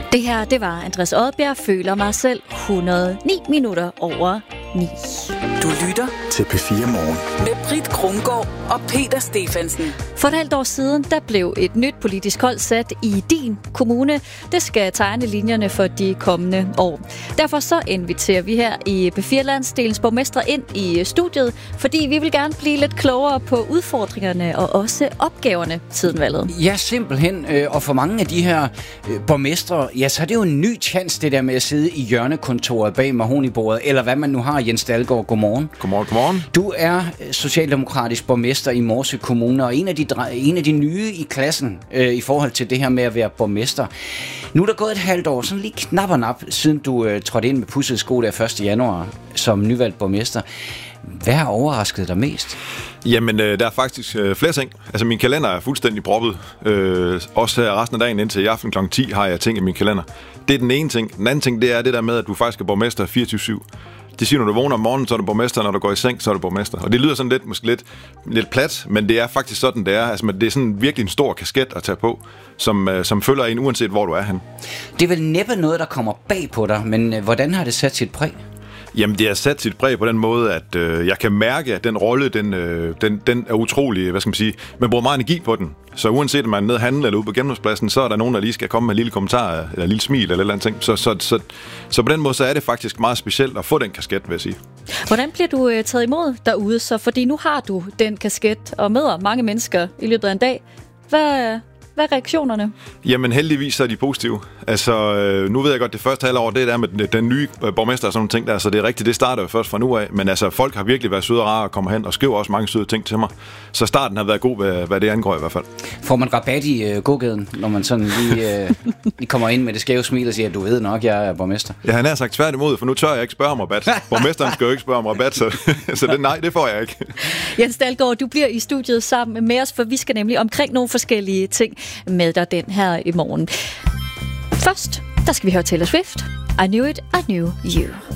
Det her, det var Andreas Odbjerg, føler mig selv 109 minutter over 9. Du lytter til P4 Morgen med Britt Krumgaard og Peter Stefansen. For et halvt år siden, der blev et nyt politisk hold sat i din kommune. Det skal tegne linjerne for de kommende år. Derfor så inviterer vi her i P4 Landsdelens borgmestre ind i studiet, fordi vi vil gerne blive lidt klogere på udfordringerne og også opgaverne siden valget. Ja, simpelthen. Og for mange af de her borgmestre, ja, så er det jo en ny chance, det der med at sidde i hjørnekontoret bag mahognibordet, eller hvad man nu har. Jens Dalgaard, godmorgen. Godmorgen. Du er socialdemokratisk borgmester i Morsø Kommune, og en af de nye i klassen i forhold til det her med at være borgmester. Nu er der gået et halvt år, sådan lige knap og nap, siden du trådte ind med pudsede sko der 1. januar som nyvalgt borgmester. Hvad har overrasket dig mest? Jamen, der er faktisk flere ting. Altså, min kalender er fuldstændig proppet. Også resten af dagen indtil i aften kl. 10 har jeg ting i min kalender. Det er den ene ting. Den anden ting, det er det der med, at du faktisk er borgmester 24/7. Det siger, når du vågner om morgenen, så er du borgmester, når du går i seng, så er du borgmester. Og det lyder sådan lidt plat, men det er faktisk sådan, det er. Altså, det er sådan virkelig en stor kasket at tage på, som følger en, uanset hvor du er henne. Det er vel næppe noget, der kommer bag på dig, men hvordan har det sat sit præg? Jamen, det har sat sit præg på den måde, at jeg kan mærke, at den rolle, den er utrolig, hvad skal man sige, man bruger meget energi på den. Så uanset om man er nede at handle eller ude på gennemspladsen, så er der nogen, der lige skal komme med en lille kommentar, eller en lille smil eller et eller andet ting. Så på den måde, så er det faktisk meget specielt at få den kasket, vil jeg sige. Hvordan bliver du taget imod derude så? Fordi nu har du den kasket og møder mange mennesker i løbet af en dag. Hvad er reaktionerne? Jamen heldigvis så er de positive. Altså nu ved jeg godt, det første halvår, det er der med den nye borgmester og sådan nogle ting der, så det er rigtigt, det starter jo først fra nu af. Men altså folk har virkelig været søde og rare og kommer hen og skriver også mange søde ting til mig. Så starten har været god, hvad det angår i hvert fald. Får man rabat i gågaden, når man sådan lige kommer ind med det skæve smil og siger, at du ved nok, jeg er borgmester? Ja, han har sagt tværtimod, for nu tør jeg ikke spørge om rabat. Borgmesteren skal jo ikke spørge om rabat, så det får jeg ikke. Jens Dalgaard, du bliver i studiet sammen med os, for vi skal nemlig omkring nogle forskellige ting med dig den her i morgen. Først, der skal vi høre Taylor Swift. I Knew It, I Knew You.